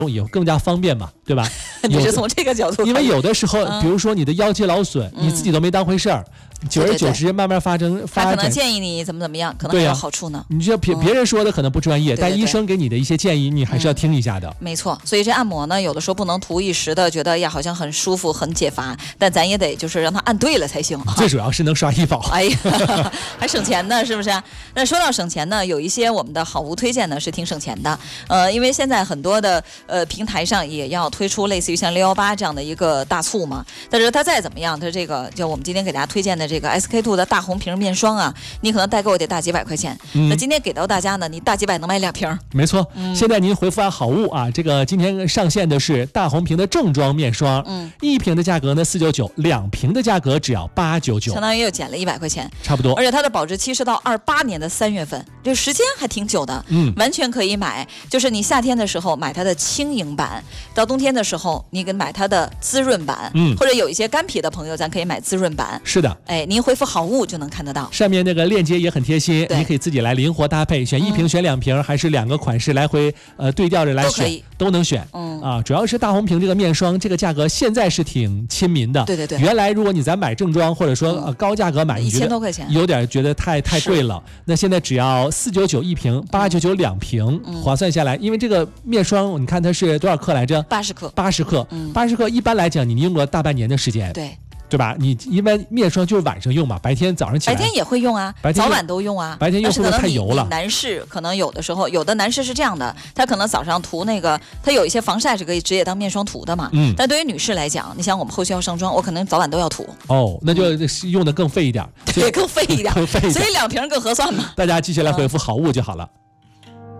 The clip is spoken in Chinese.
也更加方便嘛，对吧？ 你是从这个角度， 因为有的时候，比如说你的腰肌劳损，你自己都没当回事儿，久而久之慢慢发展， 他可能建议你怎么样，可能还有好处呢。 你这别人说的可能不专业，但医生给你的一些建议，你还是要听一下的。 没错，所以这按摩呢，有的时候不能图一时的觉得呀好像很舒服、很解乏，但咱也得就是让他按对了才行。 最主要是能刷医保， 哎呀，还省钱呢，是不是？那说到省钱呢，有一些我们的好物推荐呢是挺省钱的。因为现在很多的平台上也要推出类似于像618这样的一个大促嘛，但是它再怎么样，它这个就我们今天给大家推荐的这个 SK-II 的大红瓶面霜啊，你可能代购得大几百块钱。那今天给到大家呢，你大几百能买2瓶。 没错。现在您回复好物啊，这个今天上线的是大红瓶的正装面霜，1瓶的价格呢499，2瓶的价格只要899， 相当于又减了100块钱， 差不多。 而且它的保质期是到28年的3月份，这时间还挺久的，完全可以买。就是你夏天的时候买它的轻盈版，到冬天的时候你给买它的滋润版，或者有一些干皮的朋友，咱可以买滋润版。 是的， 哎，您回复好物就能看得到。 上面那个链接也很贴心，你可以自己来灵活搭配，选1瓶选2瓶，还是2个款式来回对调着来选，都能选。主要是大红瓶这个面霜，这个价格现在是挺亲民的。 对。 原来如果你咱买正装或者说高价格买，你觉得 1000多块钱， 有点觉得太贵了。那现在只要499一瓶，899-2瓶，划算下来，因为这个面霜你看它是多少克来着 ？80克。 80克，80克一般来讲你用个大半年的时间。对吧？你一般面霜就是晚上用嘛，白天早上起来。 白天也会用啊，早晚都用啊。 白天用会不会太油了？ 男士可能有的时候，有的男士是这样的，他可能早上涂那个，他有一些防晒是可以直接当面霜涂的嘛。但对于女士来讲，你想我们后续要上妆，我可能早晚都要涂。 那就用的更费一点。 对，更费一点。所以2瓶更合算嘛。 大家继续来回复好物就好了。